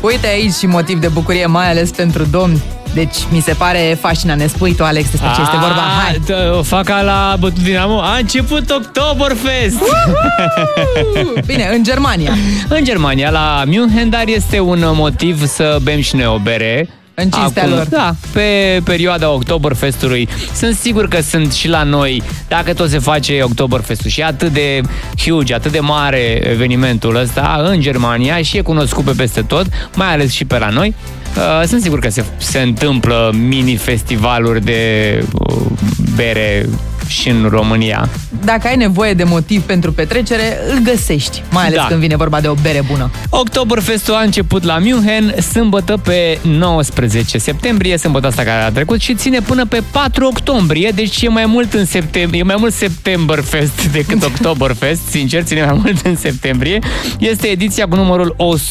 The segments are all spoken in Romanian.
Uite aici și motiv de bucurie, mai ales pentru domni. Deci mi se pare fascinant. Ne spui tu, Alex, despre ce este vorba. Hai! O fac ca la Bătut Dinamo. A început Oktoberfest! Bine, în Germania. În Germania, la München, dar este un motiv să bem și noi o bere. În cinstea lor. Da, pe perioada Oktoberfestului. Sunt sigur că sunt și la noi, dacă tot se face Oktoberfestul și e atât de huge, atât de mare evenimentul ăsta în Germania și e cunoscut pe peste tot, mai ales și pe la noi. Sunt sigur că se întâmplă mini-festivaluri de bere și în România. Dacă ai nevoie de motiv pentru petrecere, îl găsești, mai ales când vine vorba de o bere bună. Oktoberfestul a început la München sâmbătă pe 19 septembrie, sâmbătă asta care a trecut, și ține până pe 4 octombrie, deci e mai mult în septembrie, e mai mult Septemberfest decât Oktoberfest, sincer, ține mai mult în septembrie. Este ediția cu numărul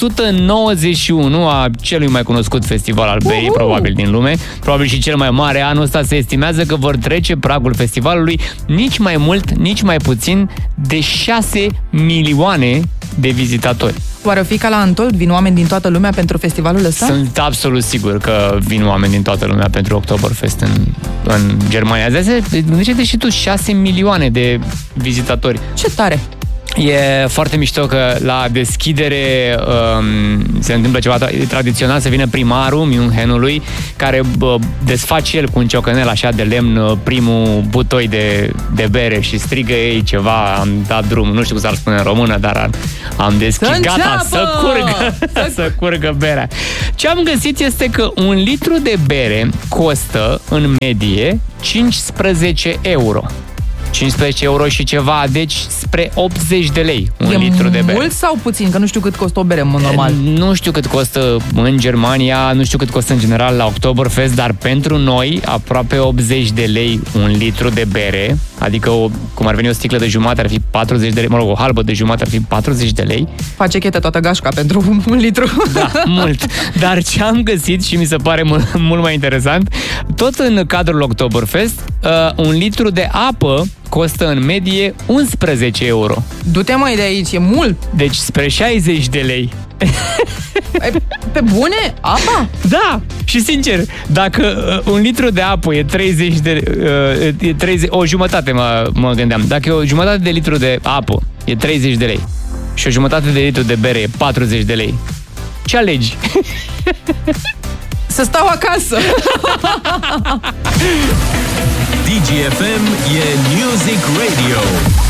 191 a celui mai cunoscut festival al berii, probabil din lume, probabil și cel mai mare. Anul ăsta se estimează că vor trece pragul festivalului nici mai mult, nici mai puțin de 6 milioane de vizitatori. Oare o fi ca la Antold? Vin oameni din toată lumea pentru festivalul ăsta? Sunt absolut sigur că vin oameni din toată lumea pentru Oktoberfest în Germania. Gândește-te și tu, 6 milioane de vizitatori. Ce tare! E foarte mișto că la deschidere se întâmplă ceva tradițional, să vină primarul Münchenului, care desface el cu un ciocănel așa de lemn primul butoi de bere și strigă ei ceva, am dat drum, nu știu cum s-ar spune în română, dar am deschis, gata, să curgă berea. Ce am găsit este că un litru de bere costă în medie 15 euro. 15 euro și ceva, deci spre 80 de lei un litru de bere. E mult sau puțin? Că nu știu cât costă o bere, în mod normal. Nu știu cât costă în Germania, nu știu cât costă în general la Oktoberfest, dar pentru noi aproape 80 de lei un litru de bere, adică cum ar veni o sticlă de jumătate ar fi 40 de lei, mă rog, o halbă de jumătate ar fi 40 de lei. Face chetă toată gașca pentru un litru. Da, mult. Dar ce am găsit și mi se pare mult mai interesant, tot în cadrul Oktoberfest, un litru de apă costă în medie 11 euro. Du-te mai de aici, e mult. Deci spre 60 de lei. Pe bune? Apa? Da! Și sincer, dacă un litru de apă e 30 o jumătate mă gândeam, dacă e o jumătate de litru de apă e 30 de lei și o jumătate de litru de bere e 40 de lei, ce alegi? Să stau acasă! DGFM e Music Radio.